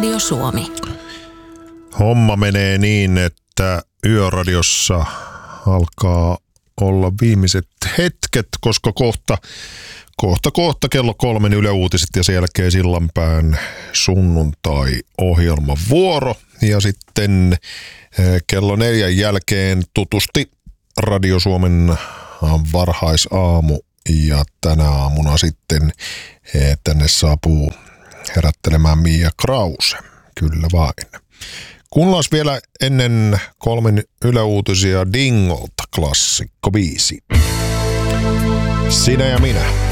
Radio Suomi. Homma menee niin, että Yöradiossa alkaa olla viimeiset hetket, koska kohta kello 3 Yle Uutiset ja sen jälkeen Sillanpään sunnuntai-ohjelman vuoro. Ja sitten kello 4 jälkeen tutusti Radio Suomen varhaisaamu ja tänä aamuna sitten tänne saapuu herättelemään Mia Krause. Kyllä vain. Kuunnellaan vielä ennen 3 Yle Uutisia Dingolta klassikko biisi. Sinä ja minä.